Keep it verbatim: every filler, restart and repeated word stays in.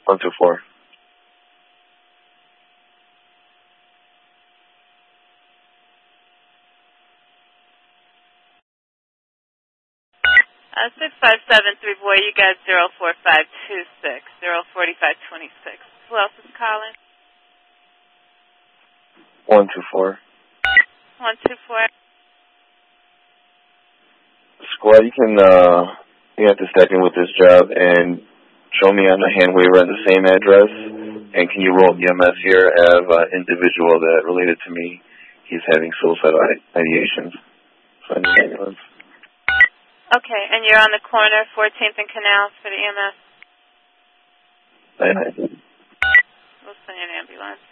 One two four. Uh, six five seven three boy, you got zero four five two six, zero forty five twenty six. Who else is calling? One two four. One two four. Squad, you can uh, you have to step in with this job and show me on the hand waiver at the same address. And can you roll the M S here? I have an individual that related to me. He's having suicidal ideations. So I need an ambulance. Okay, and you're on the corner, fourteenth and Canal for the E M S? I, I, We'll send you an ambulance.